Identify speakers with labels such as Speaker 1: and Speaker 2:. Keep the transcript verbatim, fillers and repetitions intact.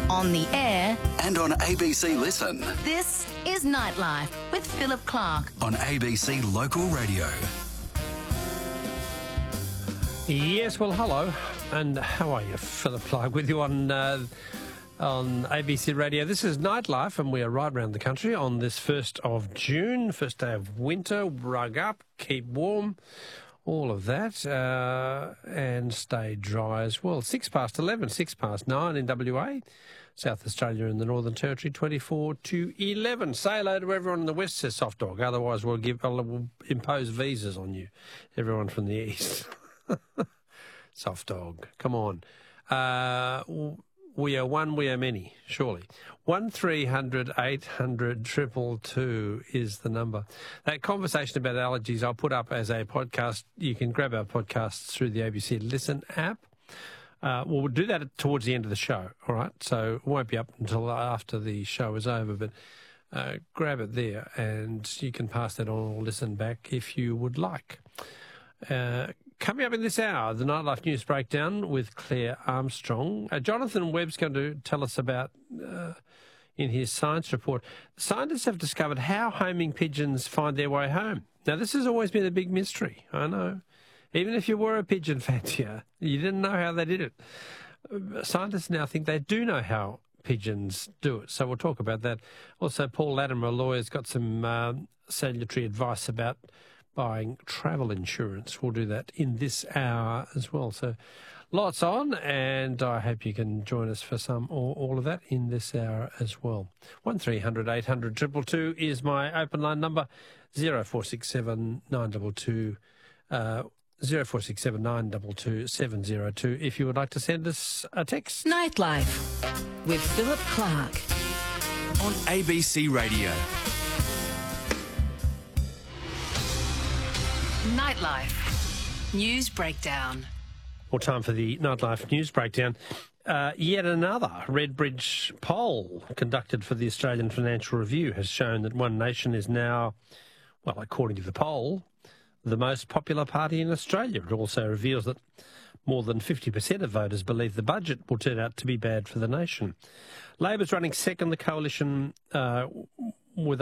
Speaker 1: on the air,
Speaker 2: and on A B C Listen.
Speaker 1: This is Nightlife with Philip Clark
Speaker 2: on A B C Local Radio.
Speaker 3: Yes, well, hello, and how are you? Philip Clark with you on uh, on A B C Radio. This is Nightlife, and we are right around the country on this first of June, first day of winter. Rug up, keep warm, all of that, uh, and stay dry as well. Six past eleven, six past nine in W A, South Australia and the Northern Territory, twenty-four to eleven. Say hello to everyone in the west, says Soft Dog. Otherwise, we'll give we'll impose visas on you, everyone from the east. Soft Dog, come on. Uh, we are one, we are many, surely. One three hundred eight hundred triple two is the number. That conversation about allergies I'll put up as a podcast. You can grab our podcasts through the A B C Listen app. Uh, well, we'll do that towards the end of the show, all right? So it won't be up until after the show is over, but uh, grab it there and you can pass that on or listen back if you would like. Uh, coming up in this hour, the Nightlife News Breakdown with Claire Armstrong. Uh, Jonathan Webb's going to tell us about, uh, in his science report, scientists have discovered how homing pigeons find their way home. Now, this has always been a big mystery, I know. Even if you were a pigeon fancier, you didn't know how they did it. Uh, scientists now think they do know how pigeons do it, so we'll talk about that. Also, Paul Latimer, a lawyer, has got some uh, salutary advice about buying travel insurance. We'll do that in this hour as well. So lots on, and I hope you can join us for some or all of that in this hour as well. one three hundred eight hundred two two two is my open line number, zero four six seven nine two two, uh, zero four six seven nine two two seven zero two if you would like to send us a text.
Speaker 1: Nightlife with Philip Clark
Speaker 2: on A B C Radio.
Speaker 1: Nightlife News Breakdown.
Speaker 3: Well, time for the Nightlife News Breakdown. Uh, yet another Redbridge poll conducted for the Australian Financial Review has shown that One Nation is now, well, according to the poll, the most popular party in Australia. It also reveals that more than fifty percent of voters believe the budget will turn out to be bad for the nation. Labor's running second. The coalition uh,